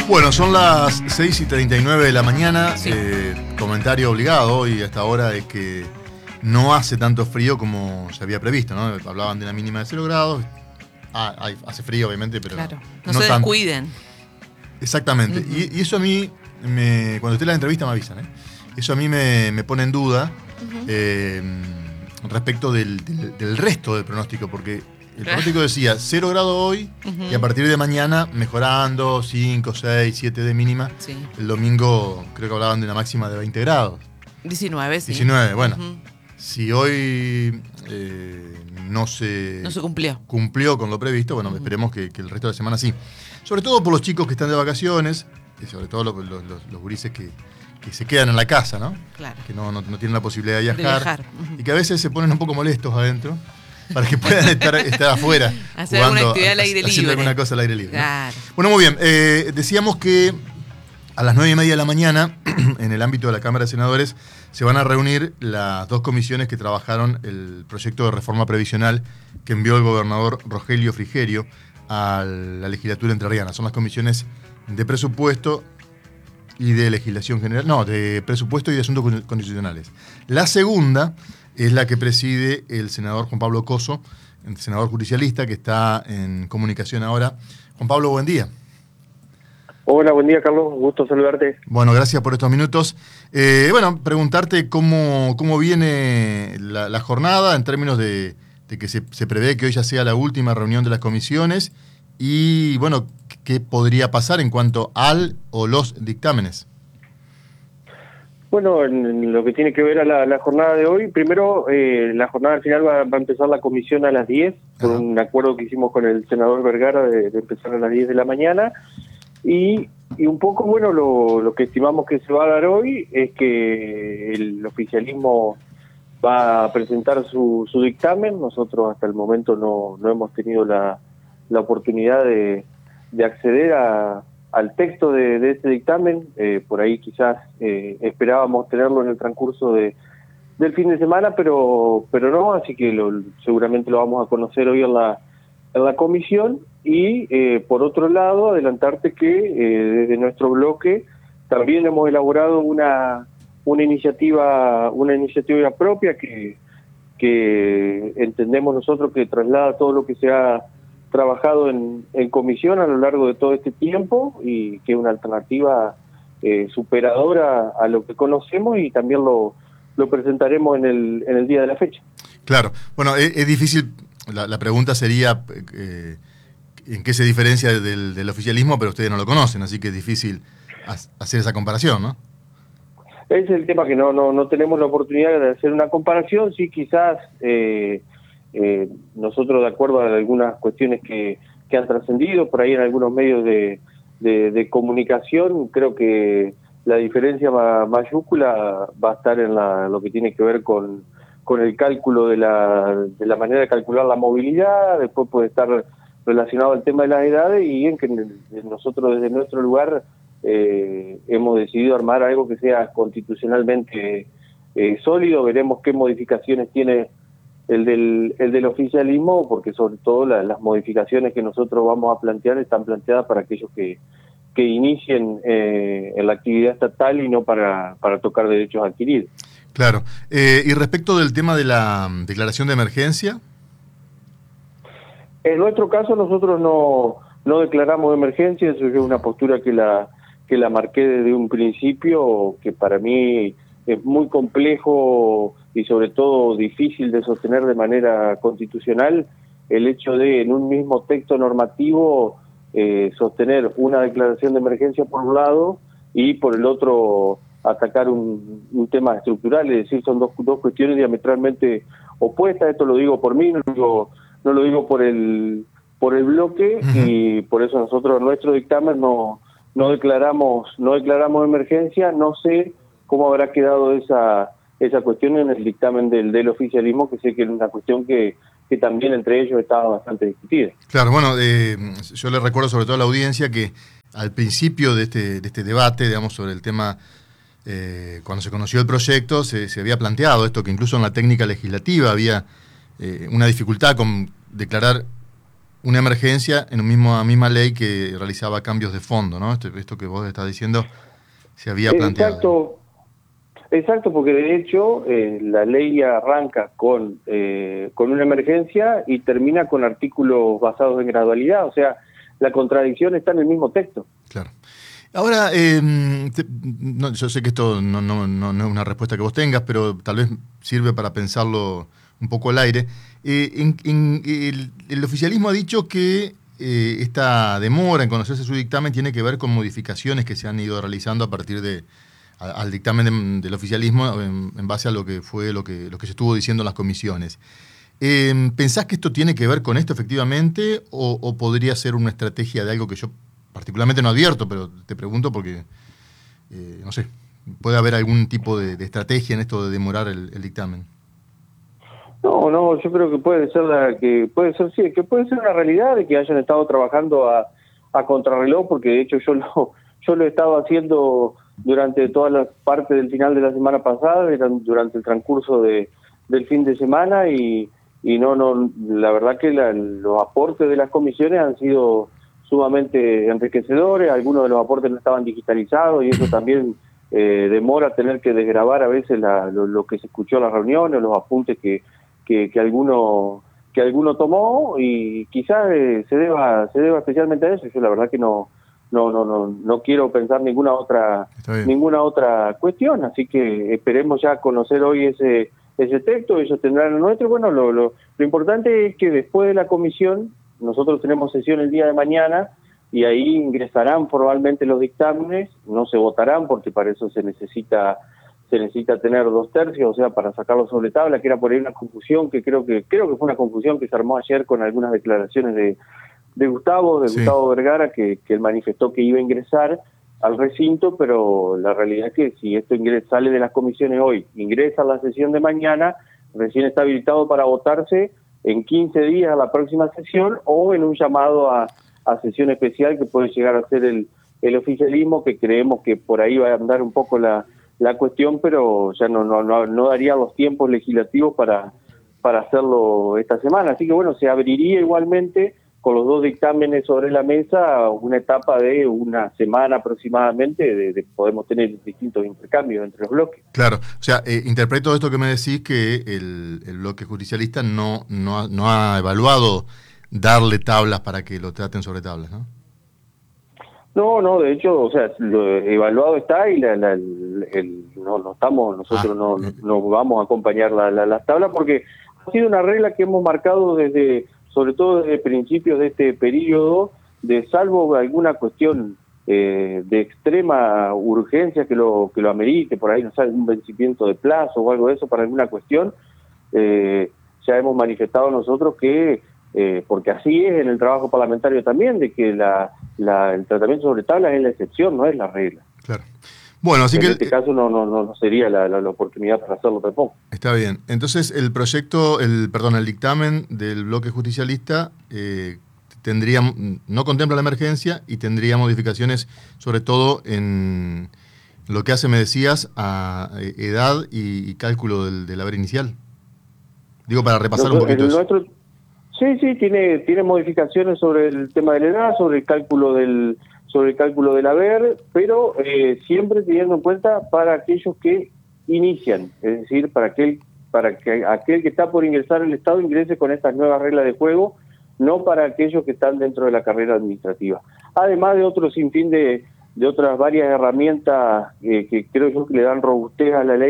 Bueno, son las 6:39 de la mañana. Sí. Comentario obligado hoy a esta hora es que no hace tanto frío como se había previsto, ¿no? Hablaban de una mínima de 0 grados. Hace frío, obviamente, pero Claro. no No se tanto. descuiden. Exactamente. Ujú. Y eso a mí, cuando esté en la entrevista me avisan, ¿eh? Eso a mí me pone en duda respecto del resto del pronóstico, porque el pronóstico decía 0 grados hoy y a partir de mañana mejorando 5, 6, 7 de mínima. Sí. El domingo creo que hablaban de una máxima de 20 grados. 19, sí. 19, bueno. Ujú. Si hoy no se cumplió. con lo previsto, bueno, esperemos que el resto de la semana sí. Sobre todo por los chicos que están de vacaciones, y sobre todo los gurises que se quedan en la casa, ¿no? Claro. Que no tienen la posibilidad de De viajar. viajar. Ujú. Y que a veces se ponen un poco molestos adentro para que puedan estar afuera. Hacer alguna actividad al aire haciendo libre. alguna cosa al aire libre, ¿no? Claro. Bueno, muy bien. Decíamos que a las 9:30 de la mañana, en el ámbito de la Cámara de Senadores, se van a reunir las dos comisiones que trabajaron el proyecto de reforma previsional que envió el gobernador Rogelio Frigerio a la legislatura entrerriana. Son las comisiones de presupuesto y de legislación general, no, de presupuesto y de asuntos constitucionales. La segunda es la que preside el senador Juan Pablo Coso, el senador judicialista que está en comunicación ahora. Juan Pablo, buen día. Hola, buen día, Carlos. Gusto saludarte. Bueno, gracias por estos minutos. Bueno, preguntarte cómo viene la jornada en términos de que se prevé que hoy ya sea la última reunión de las comisiones y, bueno, qué podría pasar en cuanto al o los dictámenes. Bueno, en lo que tiene que ver a la jornada de hoy, primero, la jornada al final va a empezar la comisión a las 10, por un acuerdo que hicimos con el senador Vergara de empezar a las 10 de la mañana. Y un poco, bueno, lo que estimamos que se va a dar hoy es que el oficialismo va a presentar su dictamen. Nosotros hasta el momento no hemos tenido la oportunidad de acceder al texto de ese dictamen. Por ahí quizás esperábamos tenerlo en el transcurso del fin de semana, pero no, así que seguramente lo vamos a conocer hoy en la comisión. Y por otro lado, adelantarte que desde nuestro bloque también hemos elaborado una iniciativa propia que entendemos nosotros que traslada todo lo que se ha trabajado en comisión a lo largo de todo este tiempo y que es una alternativa superadora a lo que conocemos, y también lo presentaremos en el día de la fecha. Claro. Bueno, es difícil, la pregunta sería en qué se diferencia del oficialismo, pero ustedes no lo conocen, así que es difícil hacer esa comparación, ¿no? Ese es el tema, que no tenemos la oportunidad de hacer una comparación. Sí, quizás nosotros, de acuerdo a algunas cuestiones que han trascendido por ahí en algunos medios de comunicación, creo que la diferencia mayúscula va a estar en lo que tiene que ver con el cálculo de la manera de calcular la movilidad. Después puede estar relacionado al tema de las edades, y en que nosotros desde nuestro lugar hemos decidido armar algo que sea constitucionalmente sólido. Veremos qué modificaciones tiene el del oficialismo, porque sobre todo las modificaciones que nosotros vamos a plantear están planteadas para aquellos que inicien en la actividad estatal y no para tocar derechos adquiridos. Claro. Y respecto del tema de la declaración de emergencia. En nuestro caso, nosotros no declaramos emergencia. Eso es una postura que la marqué desde un principio, que para mí es muy complejo y sobre todo difícil de sostener de manera constitucional, el hecho de en un mismo texto normativo sostener una declaración de emergencia por un lado y por el otro atacar un tema estructural. Es decir, son dos cuestiones diametralmente opuestas. Esto lo digo por mí, no lo digo por el bloque. Y por eso nosotros en nuestro dictamen no declaramos emergencia. No sé cómo habrá quedado esa cuestión en el dictamen del oficialismo, que sé que es una cuestión que también entre ellos estaba bastante discutida. Claro, bueno, yo le recuerdo sobre todo a la audiencia que al principio de este debate, digamos, sobre el tema, cuando se conoció el proyecto, se había planteado esto, que incluso en la técnica legislativa había una dificultad con declarar una emergencia en una misma ley que realizaba cambios de fondo, ¿no? Esto que vos estás diciendo se había planteado. Exacto, porque de hecho la ley arranca con una emergencia y termina con artículos basados en gradualidad, o sea, la contradicción está en el mismo texto. Claro. Ahora, yo sé que esto no es una respuesta que vos tengas, pero tal vez sirve para pensarlo un poco al aire. El oficialismo ha dicho que esta demora en conocerse su dictamen tiene que ver con modificaciones que se han ido realizando a partir al dictamen del oficialismo en base a lo que se estuvo diciendo en las comisiones. ¿Pensás que esto tiene que ver con esto efectivamente o podría ser una estrategia de algo que yo particularmente no advierto, pero te pregunto porque, no sé, puede haber algún tipo de estrategia en esto de demorar el dictamen? No, yo creo que puede ser una realidad de que hayan estado trabajando a contrarreloj, porque de hecho yo lo he estado haciendo durante toda la parte del final de la semana pasada, durante el transcurso del fin de semana y la verdad que los aportes de las comisiones han sido sumamente enriquecedores. Algunos de los aportes no estaban digitalizados y eso también demora tener que desgravar a veces lo que se escuchó en las reuniones, los apuntes que alguno tomó, y quizás se deba especialmente a eso. Yo la verdad que no quiero pensar ninguna otra cuestión, así que esperemos ya conocer hoy ese texto. Ellos tendrán el nuestro. Bueno, lo importante es que después de la comisión nosotros tenemos sesión el día de mañana y ahí ingresarán formalmente los dictámenes, no se votarán porque para eso se necesita tener 2/3, o sea, para sacarlo sobre tabla, que era por ahí una confusión, que creo que fue una confusión que se armó ayer con algunas declaraciones de Gustavo Vergara, que él manifestó que iba a ingresar al recinto, pero la realidad es que si esto sale de las comisiones hoy, ingresa a la sesión de mañana, recién está habilitado para votarse en 15 días a la próxima sesión o en un llamado a sesión especial que puede llegar a ser el oficialismo, que creemos que por ahí va a andar un poco la cuestión, pero ya no daría los tiempos legislativos para hacerlo esta semana. Así que bueno, se abriría igualmente con los dos dictámenes sobre la mesa una etapa de una semana aproximadamente, podemos tener distintos intercambios entre los bloques. Claro, o sea, interpreto esto que me decís, que el bloque justicialista no ha evaluado darle tablas para que lo traten sobre tablas, ¿no? No, de hecho, o sea, lo evaluado está y nosotros no vamos a acompañar las tablas, porque ha sido una regla que hemos marcado sobre todo desde principios de este periodo, de salvo alguna cuestión de extrema urgencia que lo amerite, por ahí no sé, un vencimiento de plazo o algo de eso para alguna cuestión, ya hemos manifestado nosotros que porque así es en el trabajo parlamentario también, de que el tratamiento sobre tablas es la excepción, no es la regla. Claro. Bueno, así en que este caso no sería la oportunidad para hacerlo tampoco. Está bien. Entonces el dictamen del bloque justicialista no contempla la emergencia y tendría modificaciones, sobre todo en lo que hace, me decías, a edad y cálculo del haber inicial. Digo, para repasar un poquito eso. Sí, tiene modificaciones sobre el tema de la edad, sobre el cálculo del haber, pero siempre teniendo en cuenta para aquellos que inician, es decir, para que aquel que está por ingresar al Estado ingrese con estas nuevas reglas de juego, no para aquellos que están dentro de la carrera administrativa. Además de otro sinfín de otras varias herramientas que creo yo que le dan robustez a la ley,